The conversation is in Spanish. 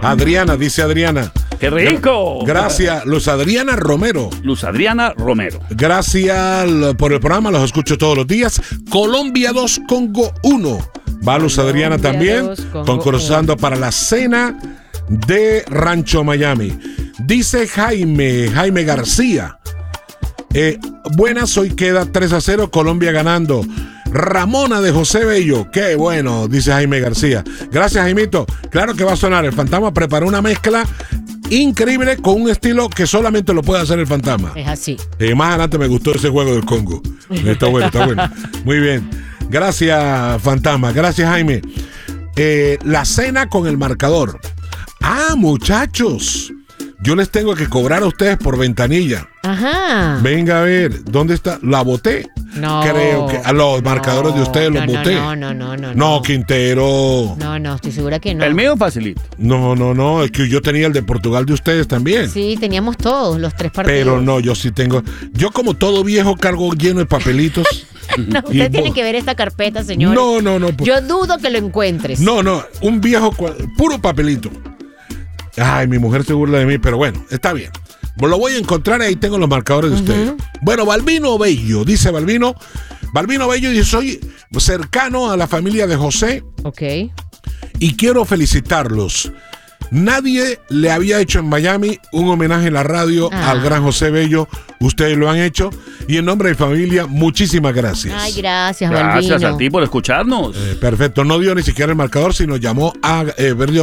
Adriana, dice Adriana. ¡Qué rico! Gracias, Luz Adriana Romero. Luz Adriana Romero. Gracias por el programa, los escucho todos los días. Colombia 2, Congo 1. Va Luz Adriana también, concursando para la cena de Rancho Miami. Dice Jaime García. Buenas, hoy queda 3-0, Colombia ganando. Ramona de José Bello, qué bueno, dice Jaime García. Gracias, Jaimito. Claro que va a sonar. El Fantasma preparó una mezcla increíble con un estilo que solamente lo puede hacer el Fantasma. Es así. Más adelante me gustó ese juego del Congo. Está bueno, está bueno. Muy bien. Gracias, Fantasma. Gracias, Jaime. La cena con el marcador. Muchachos, yo les tengo que cobrar a ustedes por ventanilla. Ajá. Venga a ver, ¿dónde está? La boté. No. Creo que a los marcadores de ustedes los boté. No, Quintero. No, estoy segura que no. El mío facilito. No, es que yo tenía el de Portugal de ustedes también. Sí, teníamos todos, los 3 partidos. Pero no, yo sí tengo. Yo como todo viejo cargo lleno de papelitos. No, usted tiene que ver esta carpeta, señor. No. Yo dudo que lo encuentres. No, un viejo, puro papelito. Ay, mi mujer se burla de mí, pero bueno, está bien. Lo voy a encontrar y ahí tengo los marcadores de ustedes. Bueno, Balbino Bello, dice Balbino. Balbino Bello dice, soy cercano a la familia de José. Ok. Y quiero felicitarlos. Nadie le había hecho en Miami un homenaje en la radio al gran José Bello. Ustedes lo han hecho. Y en nombre de mi familia, muchísimas gracias. Ay, gracias, Balbino. Gracias a ti por escucharnos. Perfecto. No dio ni siquiera el marcador, sino llamó a Verdio